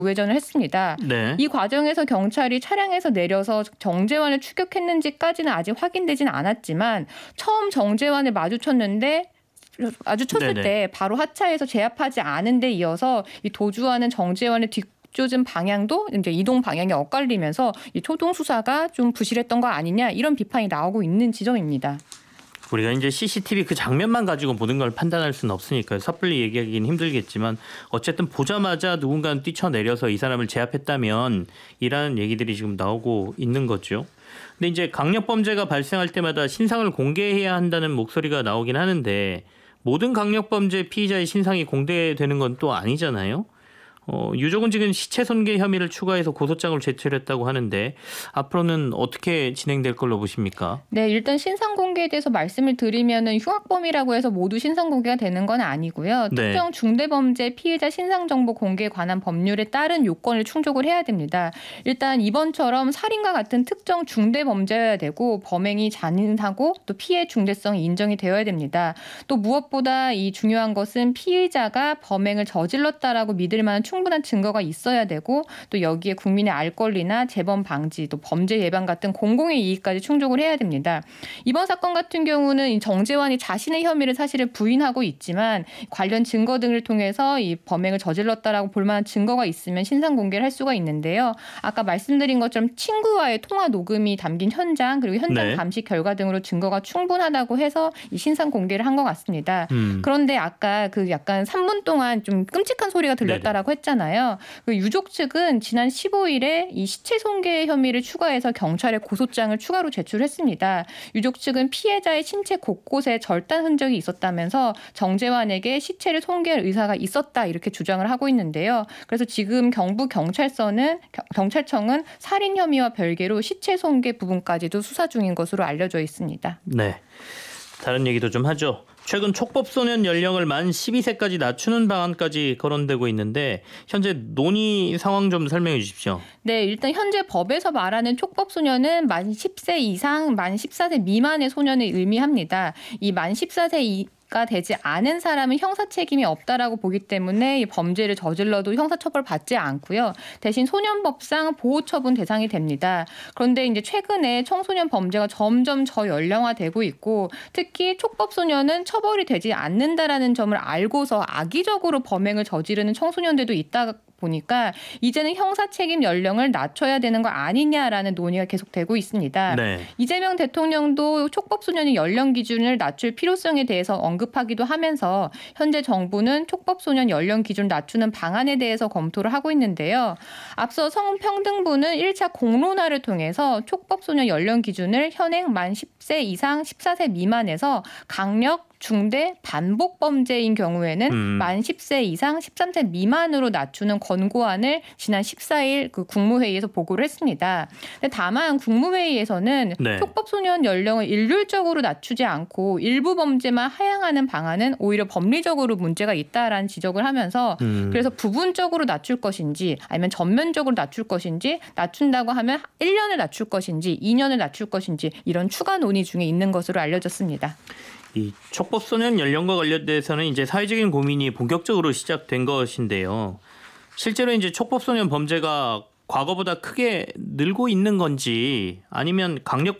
우회전을 했습니다. 네. 이 과정에서 경찰이 차량에서 내려서 정재환을 추격했는지까지는 아직 확인되지는 않았지만 처음 정재환을 마주쳤을 네네. 때 바로 하차해서 제압하지 않은 데 이어서 이 도주하는 정재환의 쫓은 방향도 이제 이동 방향이 엇갈리면서 이 초동 수사가 좀 부실했던 거 아니냐 이런 비판이 나오고 있는 지점입니다. 우리가 이제 CCTV 그 장면만 가지고 모든 걸 판단할 수는 없으니까요. 섣불리 얘기하기는 힘들겠지만 어쨌든 보자마자 누군가는 뛰쳐내려서 이 사람을 제압했다면 이라는 얘기들이 지금 나오고 있는 거죠. 근데 이제 강력범죄가 발생할 때마다 신상을 공개해야 한다는 목소리가 나오긴 하는데 모든 강력범죄 피의자의 신상이 공개되는 건 또 아니잖아요. 유족은 지금 시체 손괴 혐의를 추가해서 고소장을 제출했다고 하는데 앞으로는 어떻게 진행될 걸로 보십니까? 네, 일단 신상 공개에 대해서 말씀을 드리면은 흉악범이라고 해서 모두 신상 공개가 되는 건 아니고요. 네. 특정 중대범죄 피해자 신상 정보 공개에 관한 법률에 따른 요건을 충족을 해야 됩니다. 일단 이번처럼 살인과 같은 특정 중대범죄여야 되고 범행이 잔인하고 또 피해 중대성이 인정이 되어야 됩니다. 또 무엇보다 이 중요한 것은 피의자가 범행을 저질렀다라고 믿을 만한 충분한 증거가 있어야 되고 또 여기에 국민의 알 권리나 재범 방지 또 범죄 예방 같은 공공의 이익까지 충족을 해야 됩니다. 이번 사건 같은 경우는 정재환이 자신의 혐의를 사실은 부인하고 있지만 관련 증거 등을 통해서 이 범행을 저질렀다라고 볼 만한 증거가 있으면 신상 공개를 할 수가 있는데요. 아까 말씀드린 것처럼 친구와의 통화 녹음이 담긴 현장 그리고 현장 네. 감식 결과 등으로 증거가 충분하다고 해서 이 신상 공개를 한 것 같습니다. 그런데 아까 그 약간 3분 동안 좀 끔찍한 소리가 들렸다라고 했잖아요. 그 유족 측은 지난 15일에 이 시체 손괴 혐의를 추가해서 경찰에 고소장을 추가로 제출했습니다. 유족 측은 피해자의 신체 곳곳에 절단 흔적이 있었다면서 정재환에게 시체를 손괴할 의사가 있었다 이렇게 주장을 하고 있는데요. 그래서 지금 경찰청은 살인 혐의와 별개로 시체 손괴 부분까지도 수사 중인 것으로 알려져 있습니다. 네. 다른 얘기도 좀 하죠. 최근 촉법소년 연령을 만 12세까지 낮추는 방안까지 거론되고 있는데 현재 논의 상황 좀 설명해 주십시오. 네, 일단 현재 법에서 말하는 촉법소년은 만 10세 이상, 만 14세 미만의 소년을 의미합니다. 이 만 14세 가 되지 않은 사람은 형사 책임이 없다라고 보기 때문에 이 범죄를 저질러도 형사처벌 받지 않고요. 대신 소년법상 보호처분 대상이 됩니다. 그런데 이제 최근에 청소년 범죄가 점점 저연령화되고 있고 특히 촉법소년은 처벌이 되지 않는다라는 점을 알고서 악의적으로 범행을 저지르는 청소년들도 있다 보니까 이제는 형사 책임 연령을 낮춰야 되는 거 아니냐라는 논의가 계속되고 있습니다. 네. 이재명 대통령도 촉법소년의 연령 기준을 낮출 필요성에 대해서 언급하기도 하면서 현재 정부는 촉법소년 연령 기준을 낮추는 방안에 대해서 검토를 하고 있는데요. 앞서 성평등부는 1차 공론화를 통해서 촉법소년 연령 기준을 현행 만 10세 이상 14세 미만에서 강력 중대 반복 범죄인 경우에는 만 10세 이상 13세 미만으로 낮추는 권고안을 지난 14일 그 국무회의에서 보고를 했습니다. 근데 다만 국무회의에서는 네. 촉법소년 연령을 일률적으로 낮추지 않고 일부 범죄만 하향하는 방안은 오히려 법리적으로 문제가 있다라는 지적을 하면서 그래서 부분적으로 낮출 것인지 아니면 전면적으로 낮출 것인지 낮춘다고 하면 1년을 낮출 것인지 2년을 낮출 것인지 이런 추가 논의 중에 있는 것으로 알려졌습니다. 이 촉법소년 연령과 관련돼서는 이제 사회적인 고민이 본격적으로 시작된 것인데요. 실제로 이제 촉법소년 범죄가 과거보다 크게 늘고 있는 건지 아니면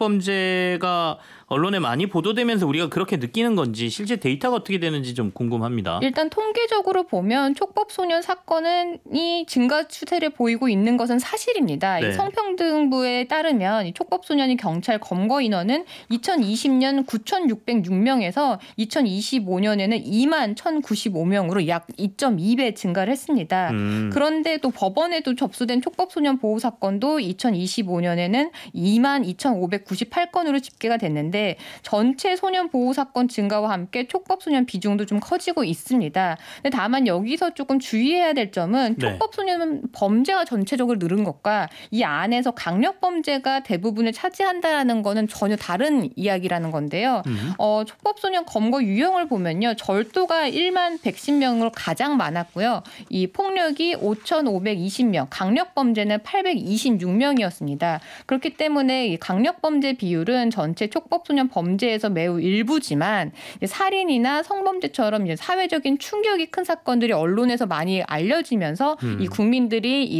강력범죄가 언론에 많이 보도되면서 우리가 그렇게 느끼는 건지 실제 데이터가 어떻게 되는지 좀 궁금합니다. 일단 통계적으로 보면 촉법소년 사건이 증가 추세를 보이고 있는 것은 사실입니다. 네. 이 성평등부에 따르면 이 촉법소년이 경찰 검거 인원은 2020년 9,606명에서 2025년에는 2만 1,095명으로 약 2.2배 증가를 했습니다. 그런데 또 법원에도 접수된 촉법소년 보호 사건도 2025년에는 2만 2,598건으로 집계가 됐는데 전체 소년 보호 사건 증가와 함께 촉법소년 비중도 좀 커지고 있습니다. 근데 다만 여기서 조금 주의해야 될 점은 네. 촉법소년 범죄가 전체적으로 늘은 것과 이 안에서 강력범죄가 대부분을 차지한다는 거는 전혀 다른 이야기라는 건데요. 촉법소년 검거 유형을 보면요. 절도가 1만 110명으로 가장 많았고요. 이 폭력이 5,520명, 강력범죄는 826명이었습니다. 그렇기 때문에 이 강력범죄 비율은 전체 촉법소년 청소년 범죄에서 매우 일부지만 살인이나 성범죄처럼 이제 사회적인 충격이 큰 사건들이 언론에서 많이 알려지면서 이 국민들이